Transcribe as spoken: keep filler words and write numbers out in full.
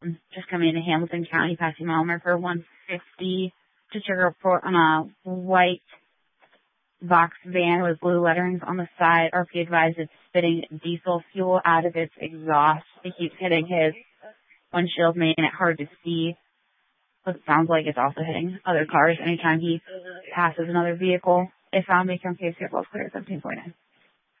just coming into Hamilton County, passing Malmer for one fifty. Just a report on a white Vox van with blue letterings on the side. R P advised it's spitting diesel fuel out of its exhaust. It keeps hitting his windshield, making it hard to see. But it sounds like it's also hitting other cars anytime he passes another vehicle. If found, make him case here, clear seventeen point nine.